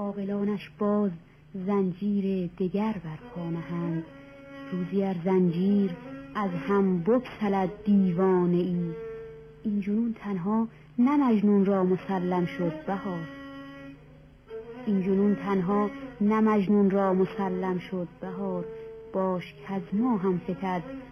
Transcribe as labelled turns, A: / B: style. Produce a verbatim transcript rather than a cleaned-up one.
A: عاقلانش باز زنجیر دگر بر پا نهند. روزی ار زنجیر از هم بگسلد دیوانه ای، این جنون تنها نه مجنون را مسلم شد بهار. این جنون تنها نه مجنون را مسلم شد بهار. باش کز ما هم فتد